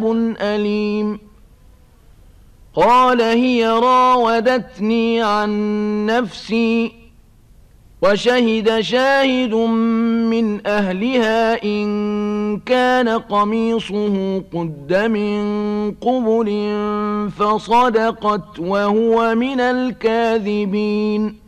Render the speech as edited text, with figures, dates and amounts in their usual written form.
أليم. قال هي راودتني عن نفسي وشهد شاهد من أهلها إن كان قميصه قد من قبل فصدقت وهو من الكاذبين.